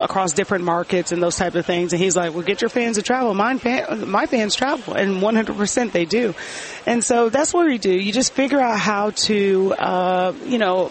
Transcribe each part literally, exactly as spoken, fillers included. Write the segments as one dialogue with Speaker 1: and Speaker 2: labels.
Speaker 1: across different markets and those type of things. And he's like, well, get your fans to travel. Mine fan, my fans travel, and one hundred percent they do. And so that's what we do. You just figure out how to, uh, you know,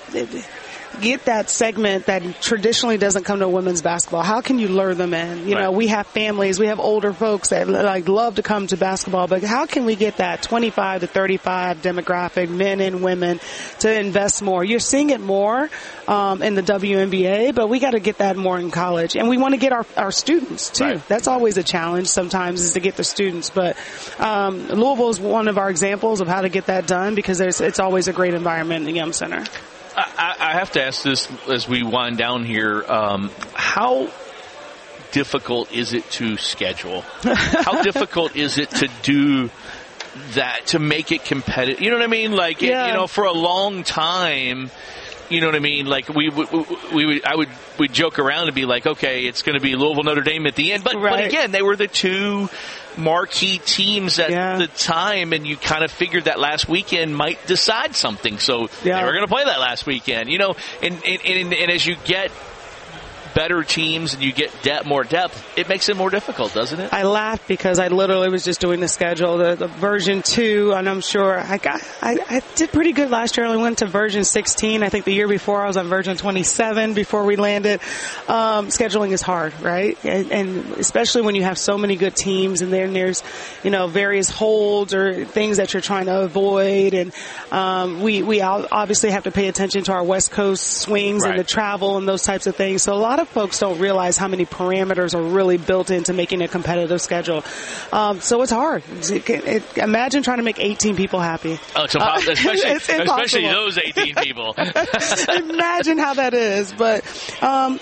Speaker 1: get that segment that traditionally doesn't come to women's basketball. How can you lure them in? You
Speaker 2: right.
Speaker 1: know, we have families, we have older folks that like love to come to basketball, but how can we get that twenty-five to thirty-five demographic, men and women, to invest more? You're seeing it more um, in the W N B A, but we got to get that more in college. And we want to get our, our students, too.
Speaker 2: Right.
Speaker 1: That's always a challenge sometimes, is to get the students. But um, Louisville is one of our examples of how to get that done, because there's, it's always a great environment in the Yum Center.
Speaker 2: I, I have to ask this as we wind down here. Um, how difficult is it to schedule? How difficult is it to do that, to make it competitive? You know what I mean? Like,
Speaker 1: yeah.
Speaker 2: it, you know, for a long time, you know what I mean? Like, we would, we would, I would, we'd joke around and be like, okay, it's going to be Louisville, Notre Dame at the end. But,
Speaker 1: right.
Speaker 2: but again, they were the two marquee teams at
Speaker 1: yeah.
Speaker 2: the time, and you kind of figured that last weekend might decide something. So
Speaker 1: yeah.
Speaker 2: they were going to play that last weekend, you know, and, and, and, and as you get better teams and you get de- more depth, it makes it more difficult, doesn't it?
Speaker 1: I laughed because I literally was just doing the schedule, the, the version two, and I'm sure I got, I, I did pretty good last year. I only went to version sixteen. I think the year before I was on version twenty-seven before we landed. Um, scheduling is hard, right? And, and especially when you have so many good teams, and then there's, you know, various holds or things that you're trying to avoid. And um, we we obviously have to pay attention to our West Coast swings, right, and the travel and those types of things. So a lot of folks don't realize how many parameters are really built into making a competitive schedule. Um, so it's hard. It, it, imagine trying to make eighteen people happy.
Speaker 2: Oh, it's impossible.
Speaker 1: Uh,
Speaker 2: especially,
Speaker 1: it's
Speaker 2: especially those eighteen people.
Speaker 1: Imagine how that is. But, um,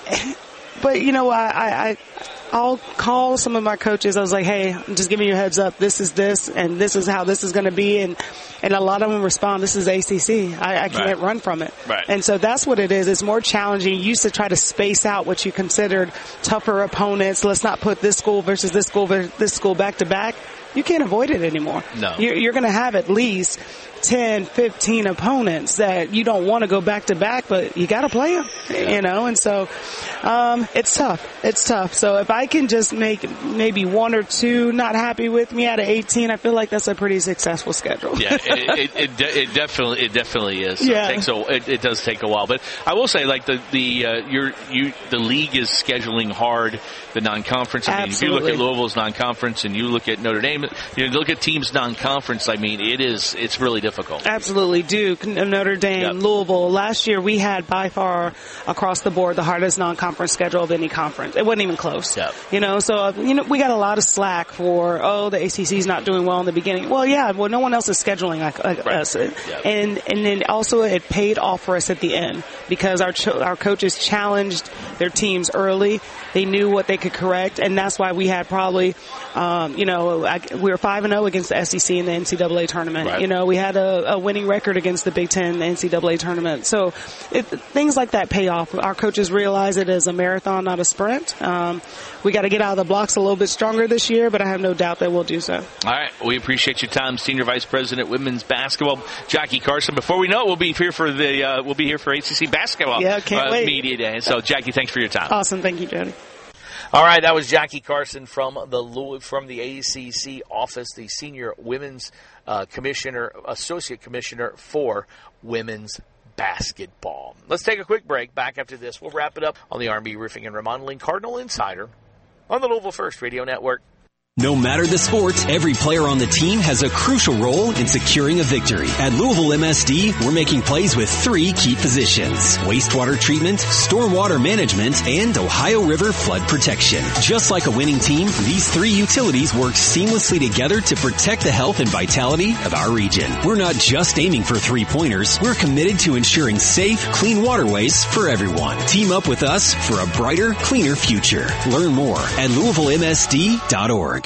Speaker 1: but you know, I, I, I'll call some of my coaches. I was like, hey, I'm just giving you a heads up. This is this, and this is how this is going to be. And, and a lot of them respond, this is A C C. I, I can't
Speaker 2: right.
Speaker 1: run from it.
Speaker 2: Right.
Speaker 1: And so that's what it is. It's more challenging. You used to try to space out what you considered tougher opponents. Let's not put this school versus this school versus this school back to back. You can't avoid it anymore.
Speaker 2: No.
Speaker 1: You're, you're going to have at least ten, fifteen opponents that you don't want to go back to back, but you got to play them, yeah. you know, and so, um, it's tough. It's tough. So if I can just make maybe one or two not happy with me out of eighteen, I feel like that's a pretty successful schedule.
Speaker 2: Yeah, it, it, it, de- it definitely, it definitely is. So
Speaker 1: yeah.
Speaker 2: It takes a, it, it does take a while, but I will say, like the, the, uh, you're, you, the league is scheduling hard the non-conference. I mean,
Speaker 1: Absolutely.
Speaker 2: if you look at Louisville's non-conference and you look at Notre Dame, you know, look at teams non-conference, I mean, it is, it's really difficult.
Speaker 1: Absolutely. Duke, Notre Dame,
Speaker 2: yep.
Speaker 1: Louisville. Last year we had by far across the board the hardest non-conference schedule of any conference. It wasn't even close.
Speaker 2: Yep.
Speaker 1: You know, so, uh, you know, we got a lot of slack for, oh, the A C C's not doing well in the beginning. Well, yeah, well, no one else is scheduling like, like
Speaker 2: right.
Speaker 1: us.
Speaker 2: Yep.
Speaker 1: And, and then also it paid off for us at the end because our, cho- our coaches challenged their teams early. They knew what they could correct, and that's why we had probably, um, you know, I, we were five and oh against the S E C in the N C double A tournament.
Speaker 2: Right.
Speaker 1: You know, we had a, a winning record against the Big Ten, the N C double A tournament. So it, things like that pay off. Our coaches realize it is a marathon, not a sprint. Um, we got to get out of the blocks a little bit stronger this year, but I have no doubt that we'll do so.
Speaker 2: All right. We appreciate your time, Senior Vice President, Women's Basketball, Jackie Carson. Before we know it, we'll be here for the, uh, we'll be here for A C C Basketball
Speaker 1: yeah, can't
Speaker 2: uh,
Speaker 1: wait.
Speaker 2: Media Day. So, Jackie, thanks for your time.
Speaker 1: Awesome. Thank you, Jody.
Speaker 2: All right, that was Jackie Carson from the from the A C C office, the Senior Women's uh, Commissioner, Associate Commissioner for Women's Basketball. Let's take a quick break. Back after this, we'll wrap it up on the R and B Roofing and Remodeling Cardinal Insider on the Louisville First Radio Network.
Speaker 3: No matter the sport, every player on the team has a crucial role in securing a victory. At Louisville M S D, we're making plays with three key positions: wastewater treatment, stormwater management, and Ohio River flood protection. Just like a winning team, these three utilities work seamlessly together to protect the health and vitality of our region. We're not just aiming for three-pointers. We're committed to ensuring safe, clean waterways for everyone. Team up with us for a brighter, cleaner future. Learn more at Louisville M S D dot org.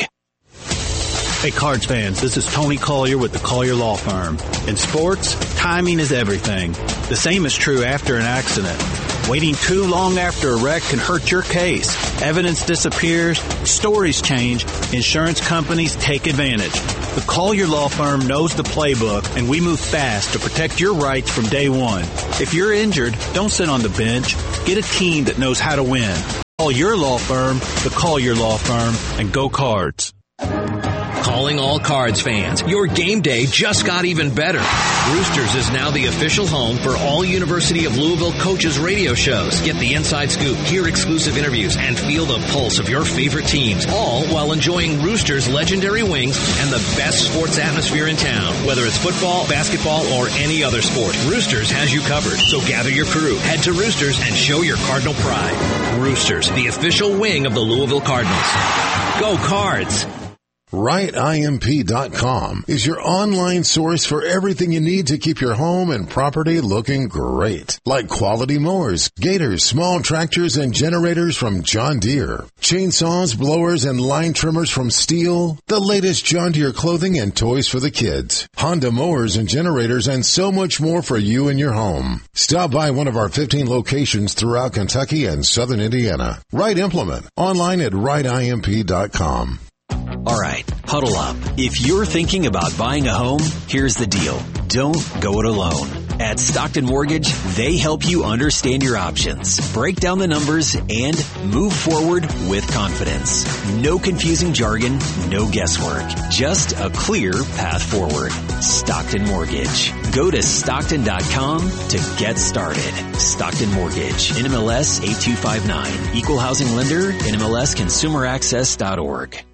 Speaker 4: Hey, Cards fans, this is Tony Collier with the Collier Law Firm. In sports, timing is everything. The same is true after an accident. Waiting too long after a wreck can hurt your case. Evidence disappears, stories change, insurance companies take advantage. The Collier Law Firm knows the playbook, and we move fast to protect your rights from day one. If you're injured, don't sit on the bench. Get a team that knows how to win. Call your law firm, the Collier Law Firm, and go Cards.
Speaker 5: Calling all Cards fans. Your game day just got even better. Roosters is now the official home for all University of Louisville coaches radio shows. Get the inside scoop, hear exclusive interviews, and feel the pulse of your favorite teams, all while enjoying Roosters' legendary wings and the best sports atmosphere in town. Whether it's football, basketball, or any other sport, Roosters has you covered. So gather your crew, head to Roosters, and show your Cardinal pride. Roosters, the official wing of the Louisville Cardinals. Go Cards!
Speaker 6: right I M P dot com is your online source for everything you need to keep your home and property looking great. Like quality mowers, gators, small tractors, and generators from John Deere. Chainsaws, blowers, and line trimmers from Steel. The latest John Deere clothing and toys for the kids. Honda mowers and generators, and so much more for you and your home. Stop by one of our fifteen locations throughout Kentucky and southern Indiana. Wright Implement. Online at right I M P dot com.
Speaker 3: All right, huddle up. If you're thinking about buying a home, here's the deal. Don't go it alone. At Stockton Mortgage, they help you understand your options, break down the numbers, and move forward with confidence. No confusing jargon, no guesswork. Just a clear path forward. Stockton Mortgage. Go to Stockton dot com to get started. Stockton Mortgage. N M L S eight two five nine. Equal Housing Lender. N M L S Consumer Access dot org.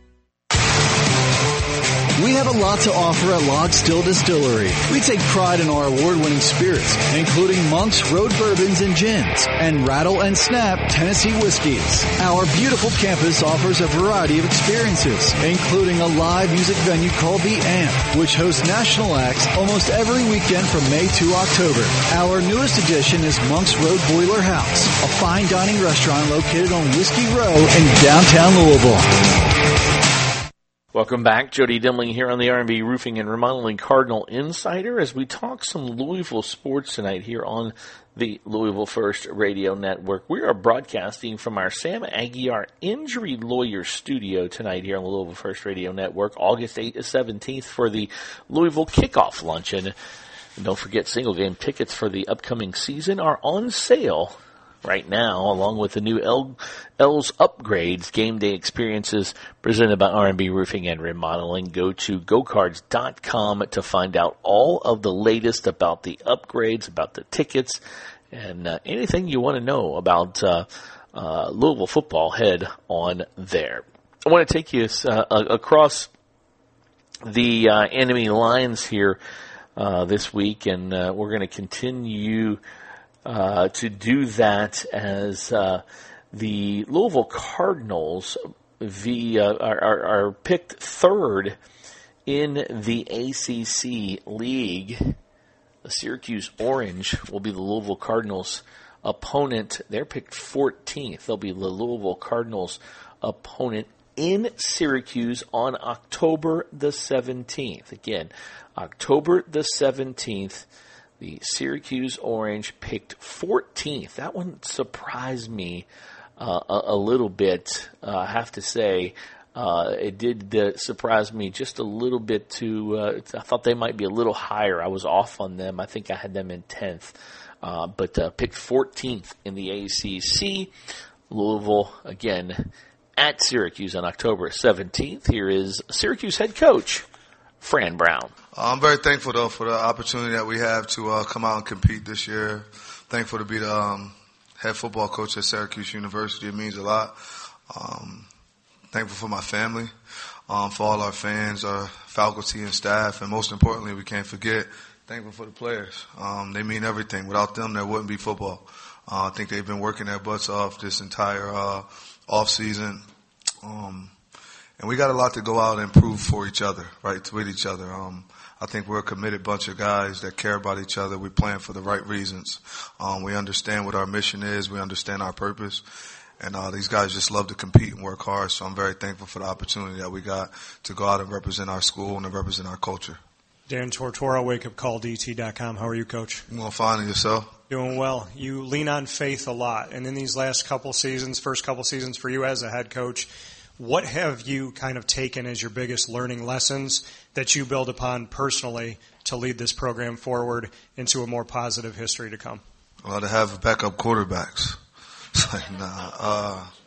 Speaker 7: We have a lot to offer at Log Still Distillery. We take pride in our award-winning spirits, including Monk's Road Bourbons and Gins, and Rattle and Snap Tennessee Whiskies. Our beautiful campus offers a variety of experiences, including a live music venue called The Amp, which hosts national acts almost every weekend from May to October. Our newest addition is Monk's Road Boiler House, a fine dining restaurant located on Whiskey Row in downtown Louisville.
Speaker 2: Welcome back. Jody Dimling here on the R and B Roofing and Remodeling Cardinal Insider as we talk some Louisville sports tonight here on the Louisville First Radio Network. We are broadcasting from our Sam Aguiar Injury Lawyer Studio tonight here on the Louisville First Radio Network, August eighth to seventeenth for the Louisville Kickoff Luncheon. And don't forget, single game tickets for the upcoming season are on sale right now, along with the new L, L's Upgrades game day experiences presented by R and B Roofing and Remodeling. Go to go cards dot com to find out all of the latest about the upgrades, about the tickets, and uh, anything you want to know about uh, uh, Louisville football. Head on there. I want to take you uh, across the uh, enemy lines here uh, this week, and uh, we're going to continue Uh, to do that as uh, the Louisville Cardinals the, uh, are, are, are picked third in the A C C League. The Syracuse Orange will be the Louisville Cardinals' opponent. They're picked fourteenth. They'll be the Louisville Cardinals' opponent in Syracuse on October the seventeenth. Again, October the seventeenth. The Syracuse Orange picked fourteenth. That one surprised me uh, a, a little bit, uh, I have to say. Uh, it did uh, surprise me just a little bit to, uh, I thought they might be a little higher. I was off on them. I think I had them in tenth. Uh, but uh, picked fourteenth in the A C C. Louisville, again, at Syracuse on October seventeenth. Here is Syracuse head coach Fran Brown.
Speaker 8: I'm very thankful, though, for the opportunity that we have to uh, come out and compete this year. Thankful to be the um, head football coach at Syracuse University. It means a lot. Um, thankful for my family, um, for all our fans, our faculty and staff, and most importantly, we can't forget, thankful for the players. Um, they mean everything. Without them, there wouldn't be football. Uh, I think they've been working their butts off this entire uh, off season. Um, and we got a lot to go out and prove for each other, right, with each other. Um, I think we're a committed bunch of guys that care about each other. We're playing for the right reasons. Um, we understand what our mission is. We understand our purpose. And uh, these guys just love to compete and work hard. So I'm very thankful for the opportunity that we got to go out and represent our school and to represent our culture.
Speaker 9: Dan Tortora, wake up call D T dot com. How are you, Coach?
Speaker 8: I'm going to find yourself.
Speaker 9: Doing well. You lean on faith a lot. And in these last couple seasons, first couple seasons for you as a head coach, what have you kind of taken as your biggest learning lessons that you build upon personally to lead this program forward into a more positive history to come?
Speaker 8: Well, to have backup quarterbacks. It's like, nah, uh,